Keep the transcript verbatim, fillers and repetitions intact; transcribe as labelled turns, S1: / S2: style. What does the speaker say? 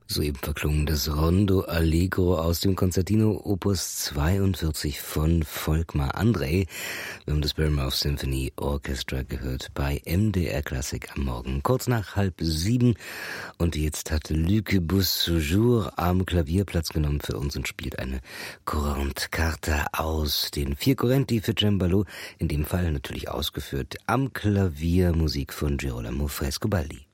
S1: Soeben verklungen das Rondo Allegro aus dem Concertino Opus zweiundvierzig von Volkmar André. Wir haben das Bournemouth Symphony Orchestra gehört bei M D R Klassik am Morgen, kurz nach halb sieben. Und jetzt hat Luc Beauséjour am Klavier Platz genommen für uns und spielt eine Courante Carta aus den vier Correnti für Cembalo, in dem Fall natürlich ausgeführt am Klavier, Musik von Girolamo Frescobaldi.